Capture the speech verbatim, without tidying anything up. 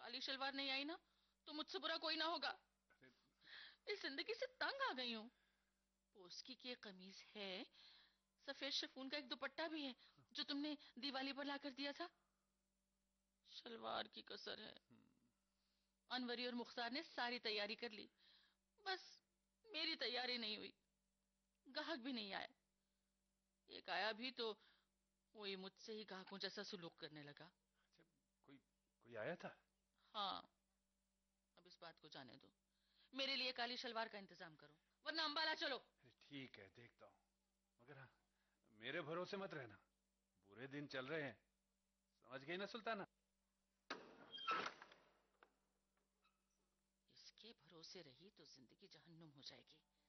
काली शलवार नहीं आई ना तो मुझसे बुरा कोई ना होगा। अरे इस जिंदगी से तंग आ गई हूँ। पोस्की की एक कमीज है, सफेद शिफॉन का एक दुपट्टा भी है जो तुमने दिवाली पर लाकर दिया था। शलवार की कसर है। हम्म, अनवरी और मुख्तार ने सारी तैयारी कर ली, बस मेरी तैयारी नहीं हुई। ग्राहक भी नहीं आया। एक आया भी तो वही मुझसे ही ग्राहकों जैसा सुलूक करने लगा। अच्छा, कोई कोई आया था? हाँ, अब इस बात को जाने दो। मेरे लिए काली शलवार का इंतजाम करो, वरना अंबाला चलो। अरे ठीक है, देखता हूँ। मगर हाँ, मेरे भरोसे मत रहना। बुरे दिन चल रहे हैं, समझ गई ना सुल्ताना? इसके भरोसे रही तो जिंदगी जहन्नुम हो जाएगी।